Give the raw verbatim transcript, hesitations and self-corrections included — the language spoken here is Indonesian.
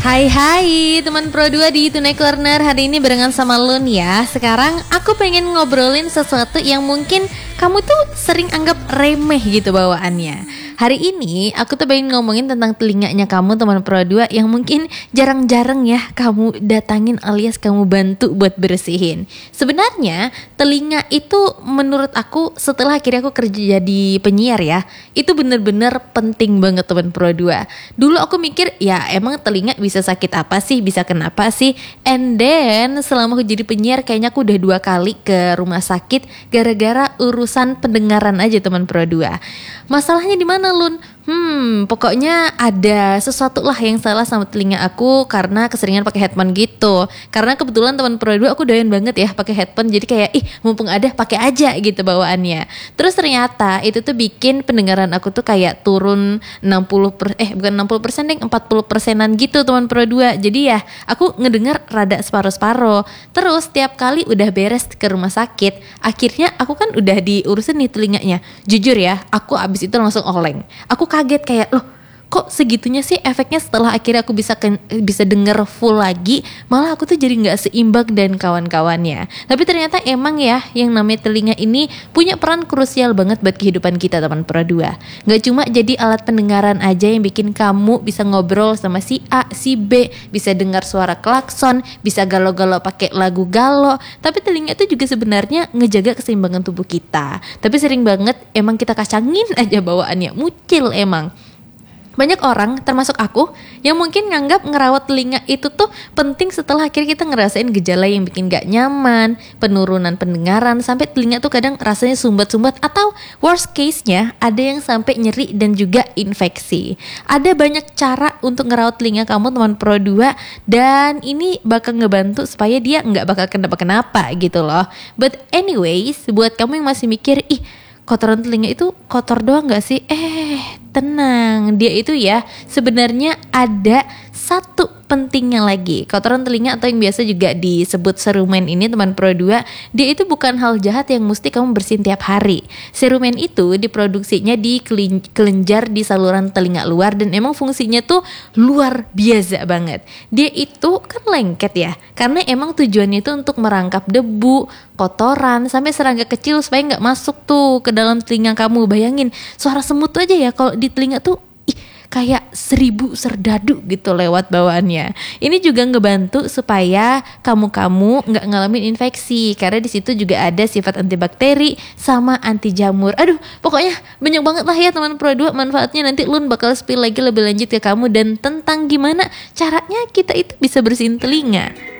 Hai hai teman Pro dua di Tunai Corner. Hari ini barengan sama Lun ya. Sekarang aku pengen ngobrolin sesuatu yang mungkin kamu tuh sering anggap remeh gitu bawaannya. Hari ini aku tuh pengen ngomongin tentang telinganya kamu teman Pro dua yang mungkin jarang-jarang ya kamu datangin alias kamu bantu buat bersihin. Sebenarnya telinga itu menurut aku setelah akhirnya aku kerja jadi penyiar ya, itu bener-bener penting banget teman Pro dua. Dulu aku mikir ya emang telinga bisa sakit apa sih, bisa kenapa sih. And then selama aku jadi penyiar kayaknya aku udah dua kali ke rumah sakit gara-gara urusan pendengaran aja teman Pro dua. Masalahnya di mana Lun? Hmm, pokoknya ada sesuatu lah yang salah sama telinga aku karena keseringan pakai headphone gitu. Karena kebetulan teman Pro dua aku doyan banget ya pakai headphone, jadi kayak ih mumpung ada pakai aja gitu bawaannya. Terus ternyata itu tuh bikin pendengaran aku tuh kayak turun enam puluh per, eh bukan enam puluh persen deh, empat puluh persenan gitu teman Pro dua. Jadi ya aku ngedengar rada separuh-separuh. Terus tiap kali udah beres ke rumah sakit, akhirnya aku kan udah diurusin nih telinganya. Jujur ya, aku abis itu langsung oleng. Aku kaget kayak loh kok segitunya sih efeknya setelah akhirnya aku bisa ke, bisa denger full lagi, malah aku tuh jadi nggak seimbang dan kawan-kawannya. Tapi ternyata emang ya yang namanya telinga ini punya peran krusial banget buat kehidupan kita teman Pro dua. Nggak cuma jadi alat pendengaran aja yang bikin kamu bisa ngobrol sama si A, si B, bisa dengar suara klakson, bisa galau-galau pakai lagu galau. Tapi telinga itu juga sebenarnya ngejaga keseimbangan tubuh kita. Tapi sering banget emang kita kacangin aja bawaannya, mucil emang. Banyak orang termasuk aku yang mungkin nganggap ngerawat telinga itu tuh penting setelah akhirnya kita ngerasain gejala yang bikin gak nyaman, penurunan pendengaran, sampai telinga tuh kadang rasanya sumbat-sumbat, atau worst case-nya ada yang sampai nyeri dan juga infeksi. Ada banyak cara untuk ngerawat telinga kamu teman Pro dua, dan ini bakal ngebantu supaya dia gak bakal kenapa-kenapa gitu loh. But anyways, buat kamu yang masih mikir ih kotoran telinga itu kotor doang gak sih? Eh tenang, dia itu ya sebenarnya ada satu pentingnya lagi. Kotoran telinga atau yang biasa juga disebut serumen ini teman Pro dua, dia itu bukan hal jahat yang mesti kamu bersihin tiap hari. Serumen itu diproduksinya di kelenjar di saluran telinga luar dan emang fungsinya tuh luar biasa banget. Dia itu kan lengket ya, karena emang tujuannya itu untuk merangkap debu, kotoran, sampai serangga kecil supaya nggak masuk tuh ke dalam telinga kamu. Bayangin suara semut tuh aja ya kalau di telinga tuh kayak seribu serdadu gitu lewat bawaannya. Ini juga ngebantu supaya kamu-kamu nggak ngalamin infeksi, karena di situ juga ada sifat antibakteri sama anti jamur. Aduh, pokoknya banyak banget lah ya teman Pro dua manfaatnya. Nanti Lun bakal spill lagi lebih lanjut ke kamu dan tentang gimana caranya kita itu bisa bersihin telinga.